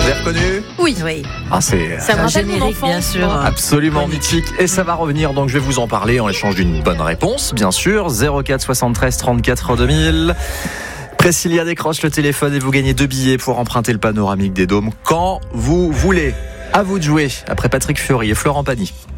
avez reconnu ? Oui. Ah, c'est Ça me rappelle mon générique, enfance. bien sûr. absolument mythique. Et ça va revenir, donc je vais vous en parler en échange d'une bonne réponse, bien sûr. 04 73 34 2000. Priscilla décroche le téléphone et vous gagnez 2 billets pour emprunter le panoramique des Dômes quand vous voulez. À vous de jouer, après Patrick Fiori et Florent Pagny.